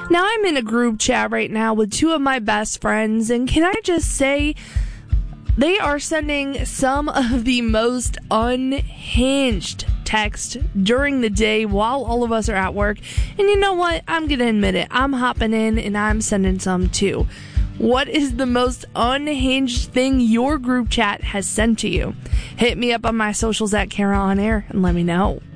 Now, I'm in a group chat right now with two of my best friends, and can I just say, they are sending some of the most unhinged text during the day while all of us are at work. And you know what? I'm going to admit it. I'm hopping in and I'm sending some too. What is the most unhinged thing your group chat has sent to you? Hit me up on my socials at Kara On Air and let me know.